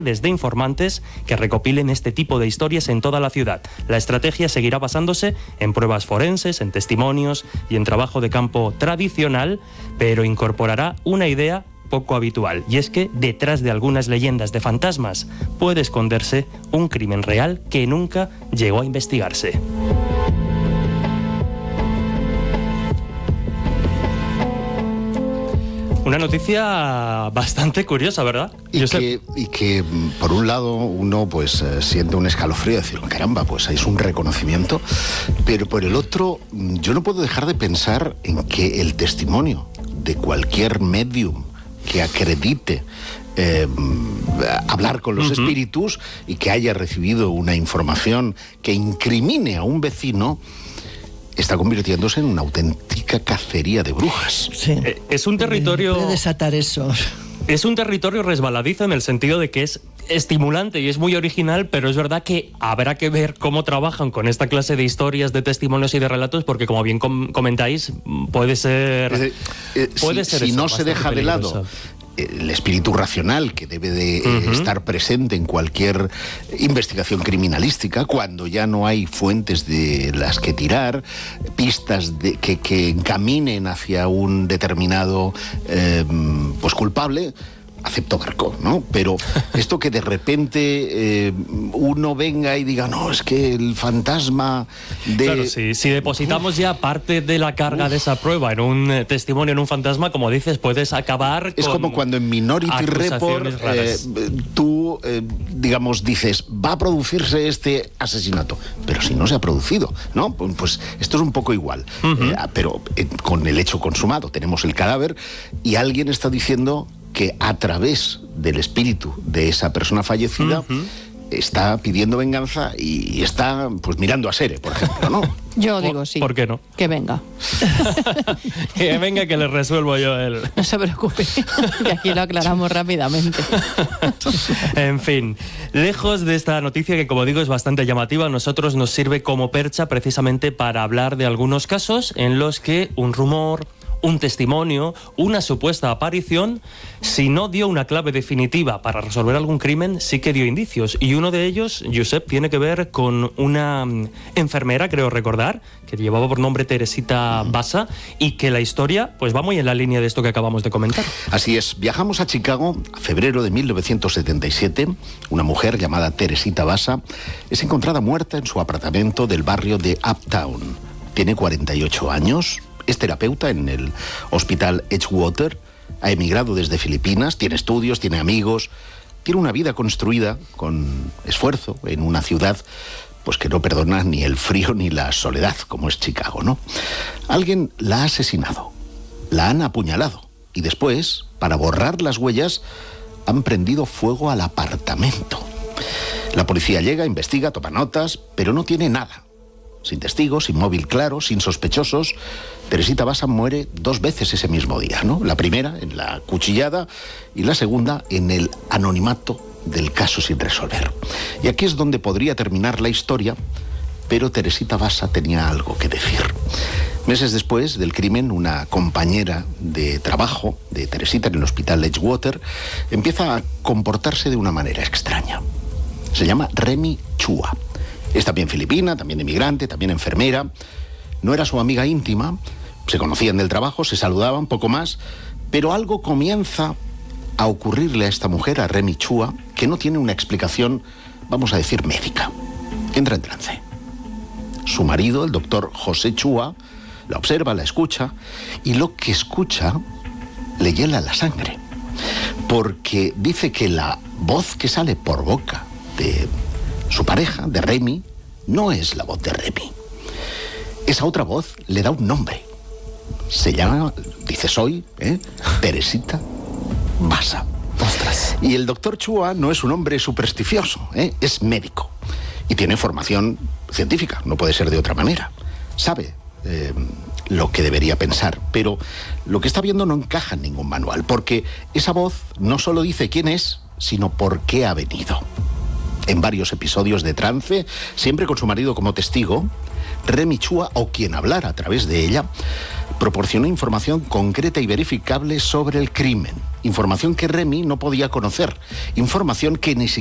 de informantes que recopilen este tipo de historias en toda la ciudad. La estrategia seguirá basándose en pruebas forenses, en testimonios y en trabajo de campo tradicional, pero incorporará una idea poco habitual, y es que detrás de algunas leyendas de fantasmas puede esconderse un crimen real que nunca llegó a investigarse. Una noticia bastante curiosa, ¿verdad? Y que por un lado uno pues siente un escalofrío de decir, caramba, pues es un reconocimiento, pero por el otro yo no puedo dejar de pensar en que el testimonio de cualquier medium que acredite hablar con los espíritus y que haya recibido una información que incrimine a un vecino está convirtiéndose en una auténtica cacería de brujas. Sí. Es un territorio... Puede desatar eso. Es un territorio resbaladizo en el sentido de que es estimulante y es muy original, pero es verdad que habrá que ver cómo trabajan con esta clase de historias, de testimonios y de relatos, porque como bien comentáis, puede ser... si no se deja de lado el espíritu racional que debe de estar presente en cualquier investigación criminalística, cuando ya no hay fuentes de las que tirar, pistas que encaminen hacia un determinado pues culpable, acepto barco, ¿no? Pero esto que de repente uno venga y diga, no, es que el fantasma de... Claro, si depositamos ya parte de la carga de esa prueba en un testimonio, en un fantasma, como dices, puedes acabar Es como cuando en Minority Report tú, digamos, dices, va a producirse este asesinato, pero si no se ha producido, ¿no? Pues esto es un poco igual, pero con el hecho consumado, tenemos el cadáver y alguien está diciendo que a través del espíritu de esa persona fallecida está pidiendo venganza y está pues mirando a Sere, por ejemplo, ¿no? Yo digo sí. ¿Por qué no? Que venga. Que venga, que le resuelvo yo el... No se preocupe, que aquí lo aclaramos rápidamente. En fin, lejos de esta noticia que, como digo, es bastante llamativa, a nosotros nos sirve como percha precisamente para hablar de algunos casos en los que un rumor, un testimonio, una supuesta aparición, si no dio una clave definitiva para resolver algún crimen, sí que dio indicios. Y uno de ellos, Josep, tiene que ver con una enfermera, creo recordar, que llevaba por nombre Teresita Basa, y que la historia pues va muy en la línea de esto que acabamos de comentar. Así es, viajamos a Chicago a febrero de 1977. Una mujer llamada Teresita Basa es encontrada muerta en su apartamento del barrio de Uptown. Tiene 48 años. Es terapeuta en el hospital Edgewater, ha emigrado desde Filipinas, tiene estudios, tiene amigos, tiene una vida construida con esfuerzo en una ciudad pues que no perdona ni el frío ni la soledad, como es Chicago, ¿no? Alguien la ha asesinado, la han apuñalado y después, para borrar las huellas, han prendido fuego al apartamento. La policía llega, investiga, toma notas, pero no tiene nada. Sin testigos, sin móvil claro, sin sospechosos, Teresita Basa muere 2 veces ese mismo día, ¿no? La primera en la cuchillada y la segunda en el anonimato del caso sin resolver. Y aquí es donde podría terminar la historia, pero Teresita Basa tenía algo que decir. Meses después del crimen, una compañera de trabajo de Teresita en el hospital Edgewater empieza a comportarse de una manera extraña. Se llama Remy Chua. Es también filipina, también inmigrante, también enfermera. No era su amiga íntima, se conocían del trabajo, se saludaban, poco más, pero algo comienza a ocurrirle a esta mujer, a Remy Chua, que no tiene una explicación, vamos a decir, médica. Entra en trance. Su marido, el doctor José Chua, la observa, la escucha, y lo que escucha le hiela la sangre, porque dice que la voz que sale por boca de su pareja, de Remy, no es la voz de Remy. Esa otra voz le da un nombre. Se llama, dice soy, Teresita Basa. ¡Ostras! Y el doctor Chua no es un hombre supersticioso, es médico. Y tiene formación científica, no puede ser de otra manera. Sabe lo que debería pensar, pero lo que está viendo no encaja en ningún manual, porque esa voz no solo dice quién es, sino por qué ha venido. En varios episodios de trance, siempre con su marido como testigo, Remy Chua, o quien hablara a través de ella, proporcionó información concreta y verificable sobre el crimen. Información que Remy no podía conocer. Información que ni siquiera